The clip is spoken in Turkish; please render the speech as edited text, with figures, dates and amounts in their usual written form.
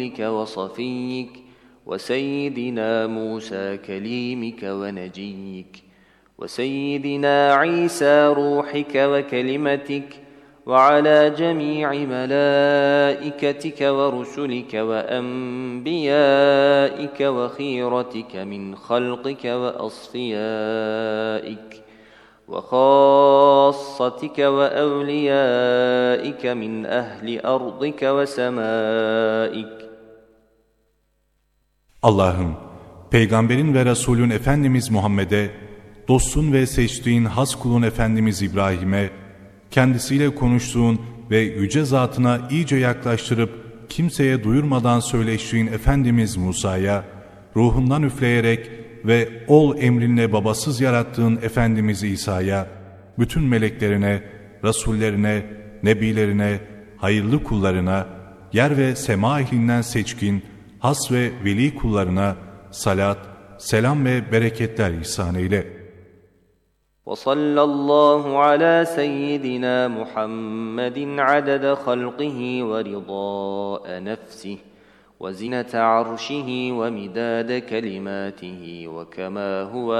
وصفيك وسيدنا موسى كليمك ونجيك وسيدنا عيسى روحك وكلمتك وعلى جميع ملائكتك ورسلك وأنبيائك وخيرتك من خلقك وأصفيائك وخاصتك وأوليائك من أهل أرضك وسمائك. Allah'ım, Peygamberin ve Resulün Efendimiz Muhammed'e, dostun ve seçtiğin has kulun Efendimiz İbrahim'e, kendisiyle konuştuğun ve yüce zatına iyice yaklaştırıp kimseye duyurmadan söyleştiğin Efendimiz Musa'ya, ruhundan üfleyerek ve ol emrinle babasız yarattığın Efendimiz İsa'ya, bütün meleklerine, rasullerine, nebilerine, hayırlı kullarına, yer ve sema ehlinden seçkin, has ve veli kullarına salat, selam ve bereketler ihsan eyle. وصلى الله على سيدنا محمد عدد خلقه ورضاء نفسه وزنة عرشه ومداد كلماته وكما هو